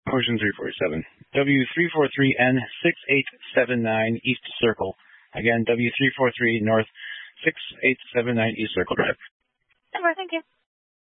Ocean 347. W343N6879 East Circle. Again, W343 North 6879 East Circle Drive. Super, thank you.